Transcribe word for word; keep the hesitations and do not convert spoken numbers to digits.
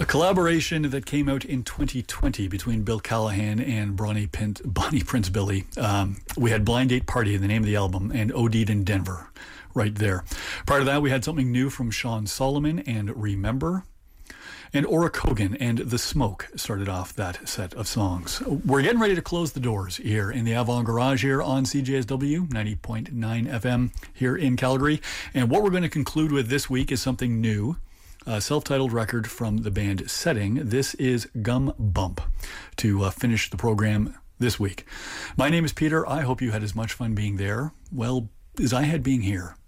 collaboration that came out in twenty twenty between Bill Callahan and Bonnie, Pint, Bonnie Prince Billy. Um, we had Blind Date Party, the name of the album, and OD'd in Denver, right there. Prior to that, we had something new from Sean Solomon and Remember. And Ora Kogan and The Smoke started off that set of songs. We're getting ready to close the doors here in the Avant Garage here on C J S W ninety point nine F M here in Calgary. And what we're going to conclude with this week is something new. A self-titled record from the band Setting. This is Gum Bump to uh, finish the program this week. My name is Peter. I hope you had as much fun being there, well, as I had being here.